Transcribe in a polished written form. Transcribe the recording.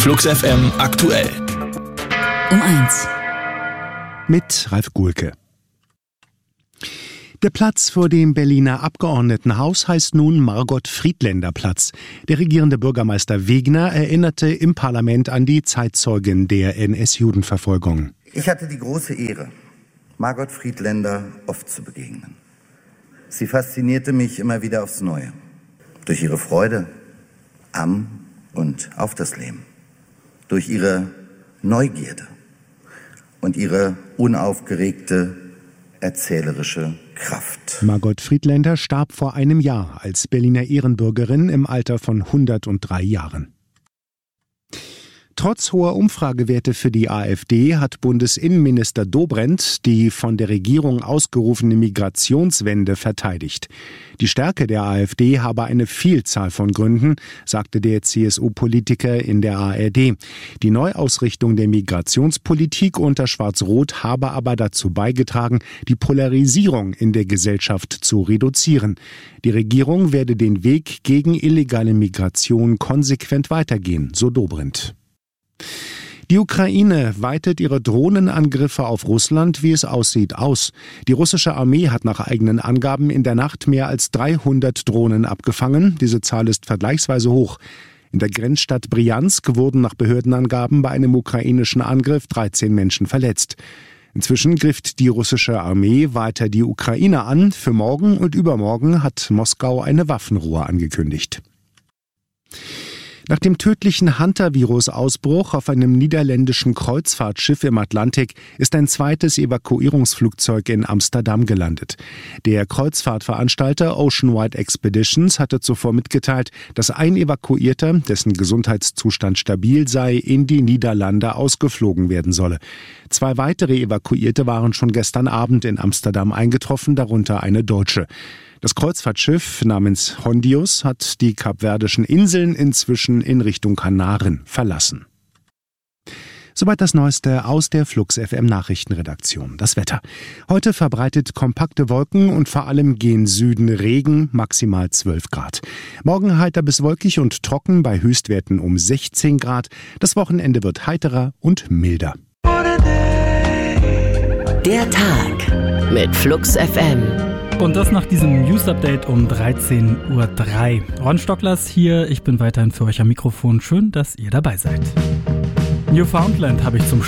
Flux FM aktuell. Um 1. Mit Ralf Guhlke. Der Platz vor dem Berliner Abgeordnetenhaus heißt nun Margot-Friedländer-Platz. Der regierende Bürgermeister Wegner erinnerte im Parlament an die Zeitzeugen der NS-Judenverfolgung. Ich hatte die große Ehre, Margot Friedländer oft zu begegnen. Sie faszinierte mich immer wieder aufs Neue. Durch ihre Freude am und auf das Leben. Durch ihre Neugierde und ihre unaufgeregte erzählerische Kraft. Margot Friedländer starb vor einem Jahr als Berliner Ehrenbürgerin im Alter von 103 Jahren. Trotz hoher Umfragewerte für die AfD hat Bundesinnenminister Dobrindt die von der Regierung ausgerufene Migrationswende verteidigt. Die Stärke der AfD habe eine Vielzahl von Gründen, sagte der CSU-Politiker in der ARD. Die Neuausrichtung der Migrationspolitik unter Schwarz-Rot habe aber dazu beigetragen, die Polarisierung in der Gesellschaft zu reduzieren. Die Regierung werde den Weg gegen illegale Migration konsequent weitergehen, so Dobrindt. Die Ukraine weitet ihre Drohnenangriffe auf Russland, wie es aussieht, aus. Die russische Armee hat nach eigenen Angaben in der Nacht mehr als 300 Drohnen abgefangen. Diese Zahl ist vergleichsweise hoch. In der Grenzstadt Bryansk wurden nach Behördenangaben bei einem ukrainischen Angriff 13 Menschen verletzt. Inzwischen grifft die russische Armee weiter die Ukraine an. Für morgen und übermorgen hat Moskau eine Waffenruhe angekündigt. Nach dem tödlichen Hantavirus-Ausbruch auf einem niederländischen Kreuzfahrtschiff im Atlantik ist ein zweites Evakuierungsflugzeug in Amsterdam gelandet. Der Kreuzfahrtveranstalter Ocean Wide Expeditions hatte zuvor mitgeteilt, dass ein Evakuierter, dessen Gesundheitszustand stabil sei, in die Niederlande ausgeflogen werden solle. 2 weitere Evakuierte waren schon gestern Abend in Amsterdam eingetroffen, darunter eine Deutsche. Das Kreuzfahrtschiff namens Hondius hat die Kapverdischen Inseln inzwischen in Richtung Kanaren verlassen. Soweit das Neueste aus der Flux FM Nachrichtenredaktion. Das Wetter. Heute verbreitet kompakte Wolken und vor allem gen Süden Regen, maximal 12 Grad. Morgen heiter bis wolkig und trocken bei Höchstwerten um 16 Grad. Das Wochenende wird heiterer und milder. Der Tag mit Flux FM. Und das nach diesem News-Update um 13:03 Uhr. Ron Stocklers hier, ich bin weiterhin für euch am Mikrofon. Schön, dass ihr dabei seid. Newfoundland habe ich zum